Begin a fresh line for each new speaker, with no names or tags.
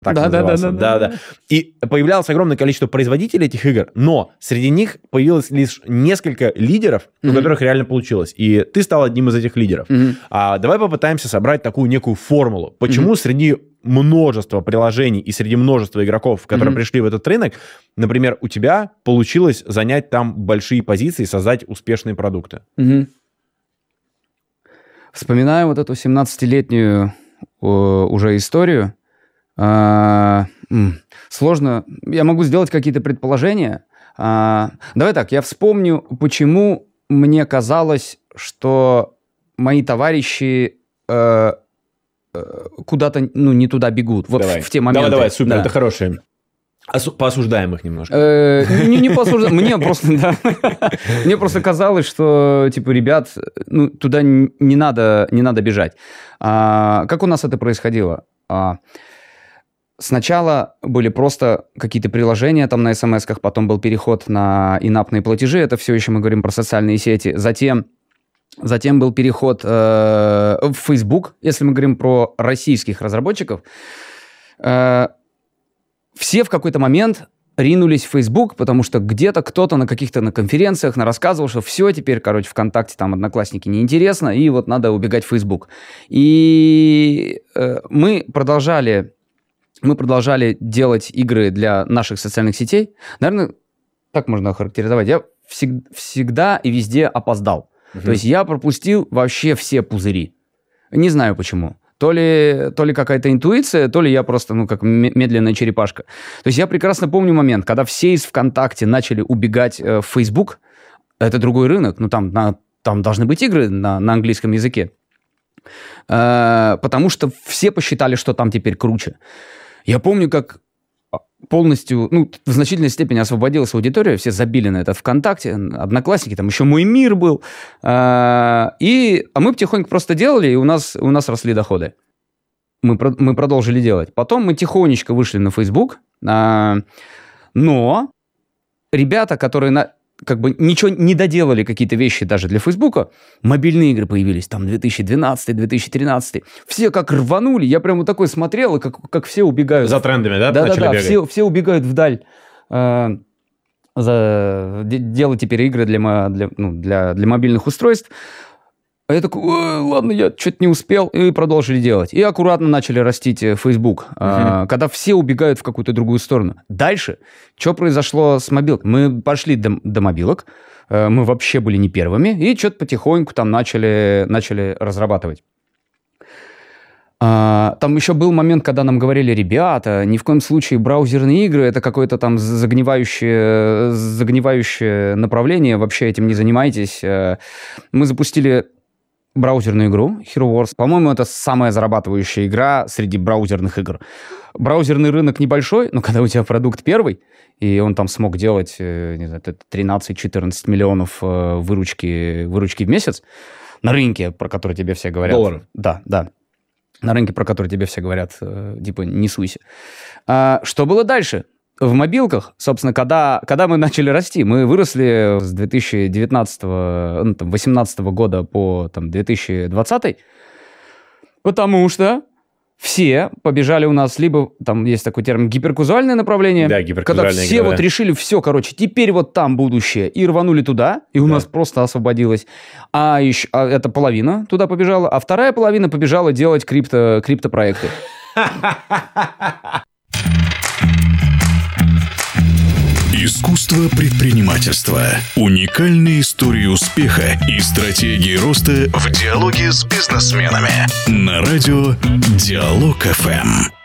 Так назывался. Да. И появлялось огромное количество производителей этих игр, но среди них появилось лишь несколько лидеров, у которых реально получилось. И ты стал одним из этих лидеров. Давай попытаемся собрать такую некую формулу. Почему среди множества приложений и среди множества игроков, которые пришли в этот рынок, например, у тебя получилось занять там большие позиции и создать успешные продукты?
Вспоминаю вот эту 17-летнюю уже историю. Сложно. Я могу сделать какие-то предположения. Давай так, я вспомню, почему мне казалось, что мои товарищи куда-то не туда бегут. Вот в те моменты.
Давай, супер, это хорошее. Поосуждаем их немножко.
Не поосуждаем. Мне просто казалось, что, типа, ребят, туда не надо бежать. Как у нас это происходило? Сначала были просто какие-то приложения там на смс-ках, потом был переход на инапные платежи, это все еще мы говорим про социальные сети. Затем был переход в Facebook, если мы говорим про российских разработчиков. Все в какой-то момент ринулись в Facebook, потому что где-то кто-то на каких-то конференциях рассказывал, что все, теперь, ВКонтакте, там, Одноклассники неинтересно, и вот надо убегать в Facebook. И мы продолжали делать игры для наших социальных сетей. Наверное, так можно охарактеризовать. Я всегда и везде опоздал. То есть я пропустил вообще все пузыри. Не знаю почему. То ли какая-то интуиция, то ли я просто, как медленная черепашка. То есть я прекрасно помню момент, когда все из ВКонтакте начали убегать в Facebook. Это другой рынок. Там должны быть игры на английском языке. Потому что все посчитали, что там теперь круче. Я помню, как полностью, в значительной степени освободилась аудитория, все забили на это ВКонтакте, Одноклассники, там еще Мой Мир был. А мы потихоньку просто делали, и у нас росли доходы. Мы продолжили делать. Потом мы тихонечко вышли на Facebook, но ребята, которые ничего не доделали, какие-то вещи даже для Фейсбука, мобильные игры появились, там, 2012-2013. Все как рванули, я прям вот такой смотрел, и как все убегают.
За трендами, да?
Да, все убегают вдаль. Делать теперь игры для мобильных устройств. А я такой, ладно, я что-то не успел, и продолжили делать. И аккуратно начали растить Facebook, когда все убегают в какую-то другую сторону. Дальше, что произошло с мобилкой? Мы пошли до мобилок, мы вообще были не первыми, и что-то потихоньку там начали разрабатывать. Там еще был момент, когда нам говорили, ребята, ни в коем случае браузерные игры, это какое-то там загнивающее направление, вообще этим не занимайтесь. Мы запустили браузерную игру Hero Wars. По-моему, это самая зарабатывающая игра среди браузерных игр. Браузерный рынок небольшой, но когда у тебя продукт первый, и он там смог делать, не знаю, 13-14 миллионов выручки в месяц на рынке, про который тебе все говорят.
Долларов.
Да. На рынке, про который тебе все говорят, типа, не суйся. Что было дальше? В мобилках, собственно, когда мы начали расти, мы выросли с 2018 года по 2020, потому что все побежали у нас, либо, там есть такой термин, гиперказуальное направление,
да, гиперказуальное,
когда все решили, все, теперь вот там будущее, и рванули туда, и у нас просто освободилось. Это половина туда побежала, а вторая половина побежала делать криптопроекты.
Искусство предпринимательства. Уникальные истории успеха и стратегии роста в диалоге с бизнесменами. На радио Диалог ФМ.